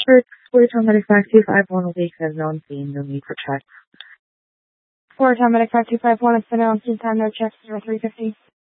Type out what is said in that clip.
Sport Medic 5251 will be known being no need for checks. Fort Medic 5251, it's been announced in time, no checks, 0350.